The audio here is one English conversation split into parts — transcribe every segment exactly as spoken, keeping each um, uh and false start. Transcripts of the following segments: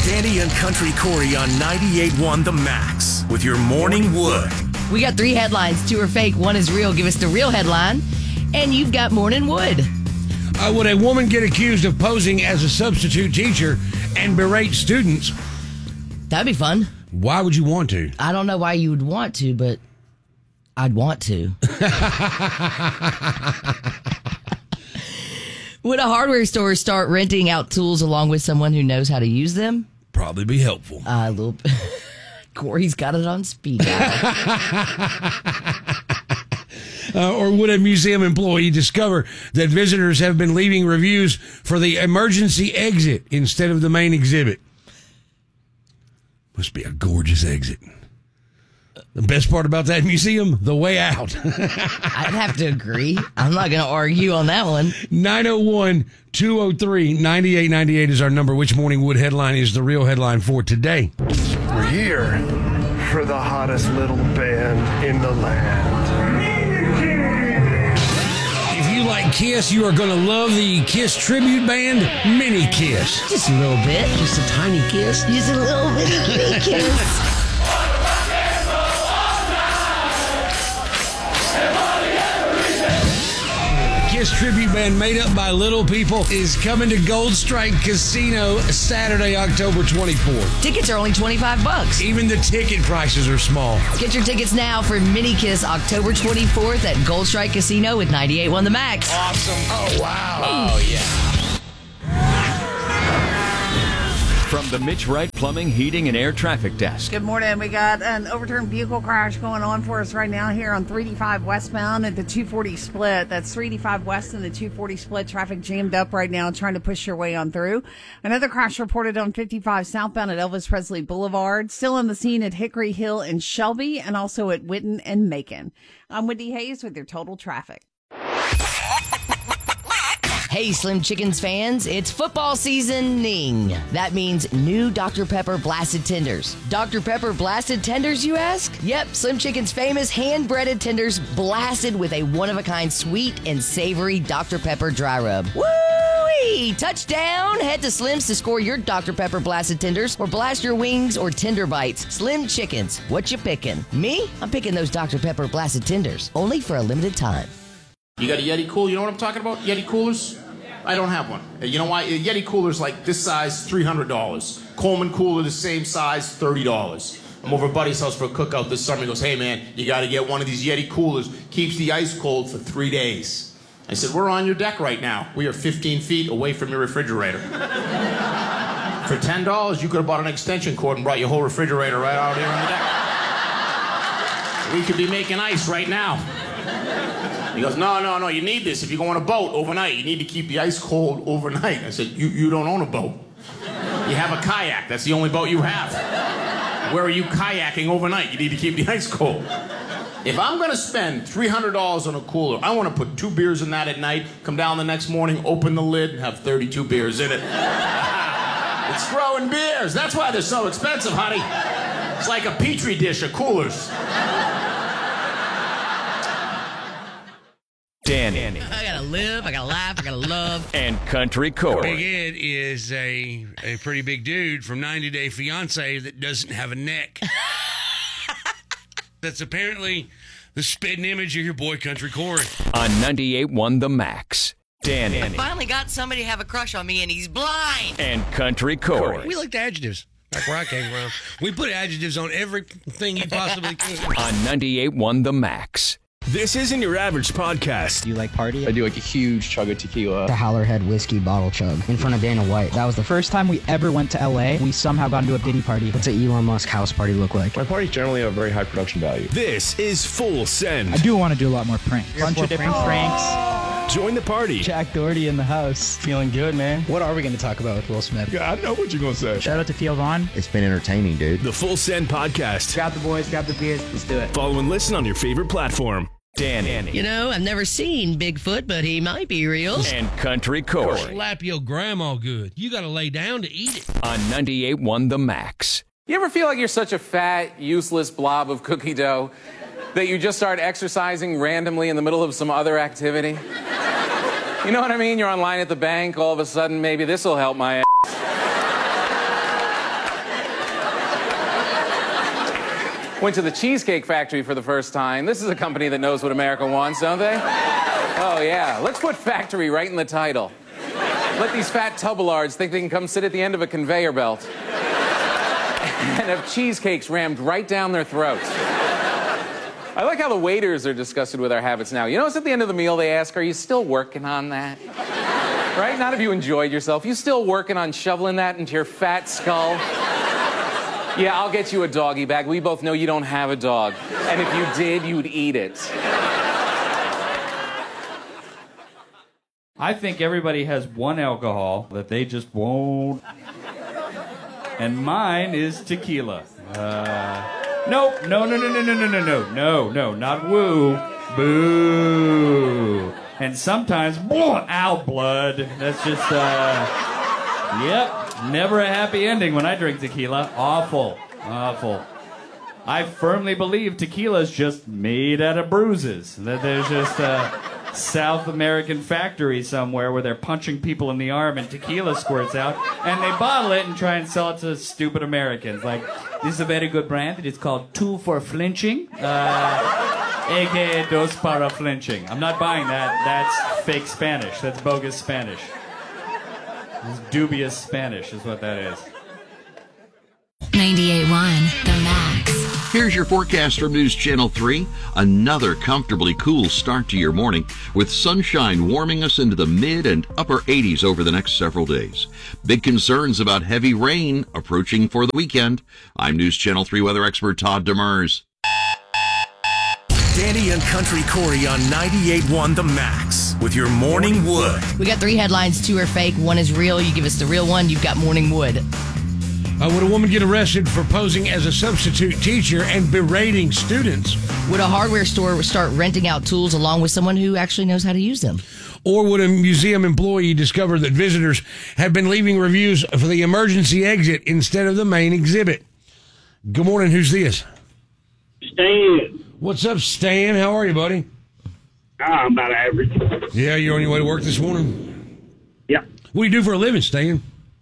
Danny and Country Corey on ninety-eight point one The Max with your Morning Wood. We got three headlines. Two are fake. One is real. Give us the real headline. And you've got Morning Wood. Uh, would a woman get accused of posing as a substitute teacher and berate students? That'd be fun. Why would you want to? I don't know why you would want to, but I'd want to. Would a hardware store start renting out tools along with someone who knows how to use them? Probably be helpful. Uh, a little. Corey's got it on speed dial. Uh, or would a museum employee discover that visitors have been leaving reviews for the emergency exit instead of the main exhibit? Must be a gorgeous exit. The best part about that museum, the way out. I'd have to agree. I'm not going to argue on that one. nine oh one, two oh three, nine eight nine eight is our number. Which Morning Wood headline is the real headline for today? We're here for the hottest little band in the land. If you like Kiss, you are going to love the Kiss tribute band, Mini Kiss. Just a little bit. Just a tiny kiss. Just a little bitty kiss. Kiss tribute band made up by little people is coming to Gold Strike Casino Saturday, October twenty-fourth. Tickets are only twenty-five bucks. Even the ticket prices are small. Get your tickets now for Mini Kiss October twenty-fourth at Gold Strike Casino with ninety-eight point one The Max. Awesome. Oh, wow. Oh, yeah. From the Mitch Wright Plumbing, Heating, and Air Traffic Desk. Good morning. We got an overturned vehicle crash going on for us right now here on three eighty-five westbound at the two forty split. That's three eighty-five west and the two forty split. Traffic jammed up right now, trying to push your way on through. Another crash reported on fifty-five southbound at Elvis Presley Boulevard. Still on the scene at Hickory Hill and Shelby, and also at Witten and Macon. I'm Wendy Hayes with your total traffic. Hey, Slim Chickens fans, it's football seasoning. That means new Doctor Pepper Blasted Tenders. Doctor Pepper Blasted Tenders, you ask? Yep, Slim Chicken's famous hand-breaded tenders blasted with a one-of-a-kind sweet and savory Doctor Pepper dry rub. Woo-wee! Touchdown! Head to Slim's to score your Doctor Pepper Blasted Tenders or blast your wings or tender bites. Slim Chickens, what you picking? Me? I'm picking those Doctor Pepper Blasted Tenders, only for a limited time. You got a Yeti cooler? You know what I'm talking about? Yeti coolers? I don't have one. You know why? A Yeti cooler's like this size, three hundred dollars. Coleman cooler, the same size, thirty dollars. I'm over at Buddy's house for a cookout this summer. He goes, hey, man, you got to get one of these Yeti coolers. Keeps the ice cold for three days. I said, we're on your deck right now. We are fifteen feet away from your refrigerator. For ten dollars, you could have bought an extension cord and brought your whole refrigerator right out here on the deck. We could be making ice right now. He goes, no, no, no, you need this. If you go on a boat overnight, you need to keep the ice cold overnight. I said, you, you don't own a boat. You have a kayak. That's the only boat you have. Where are you kayaking overnight? You need to keep the ice cold. If I'm going to spend three hundred dollars on a cooler, I want to put two beers in that at night, come down the next morning, open the lid, and have thirty-two beers in it. It's growing beers. That's why they're so expensive, honey. It's like a petri dish of coolers. Danny. I gotta live, I gotta laugh, I gotta love. And Country Corey. Big Ed is a, a pretty big dude from ninety Day Fiancé that doesn't have a neck. That's apparently the spitting image of your boy Country Corey. On ninety-eight point one The Max. Danny. I finally got somebody to have a crush on me and he's blind. And Country Corey. We like the adjectives. Like where I came from. We put adjectives on everything you possibly could. On ninety-eight point one The Max. This isn't your average podcast. Do you like party? I do like a huge chug of tequila. The Howlerhead whiskey bottle chug in front of Dana White. That was the first time we ever went to L A. We somehow got into a Diddy party. What's an Elon Musk house party look like? My parties generally have very high production value. This is Full Send. I do want to do a lot more pranks. A bunch of different pranks. Join the party. Jack Doherty in the house. Feeling good, man. What are we going to talk about with Will Smith? Yeah, I know what you're going to say. Shout out to Theo Vaughn. It's been entertaining, dude. The Full Send Podcast. Grab the boys, grab the beers. Let's do it. Follow and listen on your favorite platform. Danny. You know, I've never seen Bigfoot, but he might be real. And Country Corey. Slap your grandma good. You got to lay down to eat it. On ninety-eight point one The Max. You ever feel like you're such a fat, useless blob of cookie dough that you just start exercising randomly in the middle of some other activity? You know what I mean? You're online at the bank, all of a sudden, maybe this will help my ass. went to the Cheesecake Factory for the first time. This is a company that knows what America wants, don't they? Oh, yeah. Let's put factory right in the title. Let these fat tubelards think they can come sit at the end of a conveyor belt and have cheesecakes rammed right down their throats. I like how the waiters are disgusted with our habits now. You notice at the end of the meal they ask, are you still working on that? Right? Not if you enjoyed yourself. You still working on shoveling that into your fat skull? Yeah, I'll get you a doggy bag. We both know you don't have a dog. And if you did, you'd eat it. I think everybody has one alcohol that they just won't. And mine is tequila. Uh, nope. No, no, no, no, no, no, no, no, no, no, not woo. Boo. And sometimes, ow, blood. That's just, uh, yep, never a happy ending when I drink tequila. Awful, awful. I firmly believe tequila is just made out of bruises. That there's just a South American factory somewhere where they're punching people in the arm and tequila squirts out, and they bottle it and try and sell it to stupid Americans. Like, this is a very good brand. It is called Two for Flinching, uh, a k a Dos para Flinching. I'm not buying that. That's fake Spanish. That's bogus Spanish. It's dubious Spanish is what that is. ninety-eight point one, The Max. Here's your forecast from News Channel three. Another comfortably cool start to your morning, with sunshine warming us into the mid and upper eighties over the next several days. Big concerns about heavy rain approaching for the weekend. I'm News Channel three weather expert Todd Demers. Danny and Country Corey on ninety-eight point one The Max with your Morning Wood. We got three headlines. Two are fake. One is real. You give us the real one, you've got Morning Wood. Uh, would a woman get arrested for posing as a substitute teacher and berating students? Would a hardware store start renting out tools along with someone who actually knows how to use them? Or would a museum employee discover that visitors have been leaving reviews for the emergency exit instead of the main exhibit? Good morning. Who's this? Stan. What's up, Stan? How are you, buddy? Oh, I'm about average. Yeah, you're on your way to work this morning? Yeah. What do you do for a living, Stan?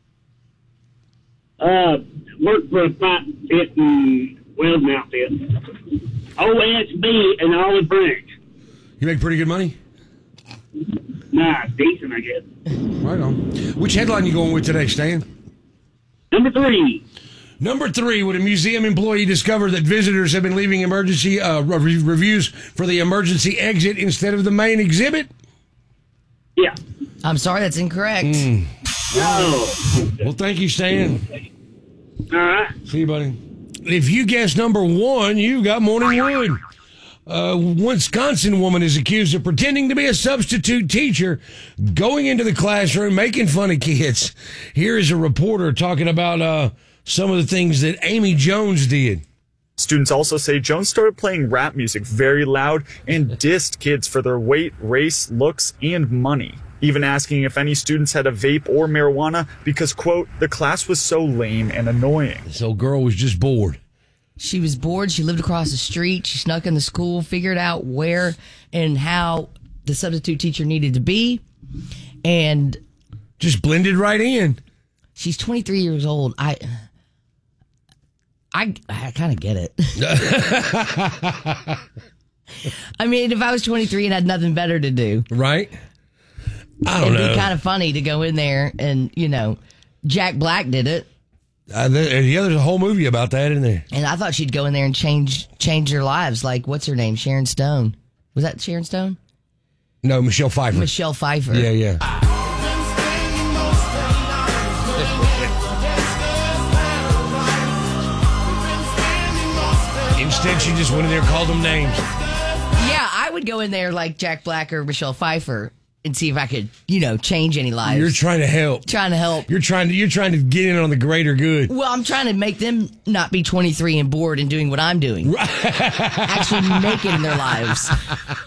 Uh, work for a pipe fit and welding outfit. O S B and Olive Branch. You make pretty good money? Nah, decent, I guess. Right on. Which headline you going with today, Stan? Number three. Number three, would a museum employee discover that visitors have been leaving emergency uh, re- reviews for the emergency exit instead of the main exhibit? Yeah. I'm sorry, that's incorrect. Mm. No. Well, thank you, Stan. All right. See you, buddy. If you guess number one, you got Morning Wood. A Wisconsin woman is accused of pretending to be a substitute teacher, going into the classroom, making fun of kids. Here is a reporter talking about uh, some of the things that Amy Jones did. Students also say Jones started playing rap music very loud and dissed kids for their weight, race, looks, and money. Even asking if any students had a vape or marijuana because, quote, the class was so lame and annoying. This old girl was just bored. She was bored. She lived across the street. She snuck in the school, figured out where and how the substitute teacher needed to be, and just blended right in. She's twenty-three years old. I... I, I kind of get it. I mean, if I was twenty-three and had nothing better to do. Right? I don't It'd know. be kind of funny to go in there and, you know, Jack Black did it. Uh, there, yeah, there's a whole movie about that, isn't there? And I thought she'd go in there and change change their lives. Like, what's her name? Sharon Stone. Was that Sharon Stone? No, Michelle Pfeiffer. Michelle Pfeiffer. Yeah, yeah. Instead, she just went in there and called them names. Yeah, I would go in there like Jack Black or Michelle Pfeiffer and see if I could, you know, change any lives. You're trying to help. Trying to help. You're trying to you're trying to get in on the greater good. Well, I'm trying to make them not be twenty-three and bored and doing what I'm doing. Actually make it in their lives.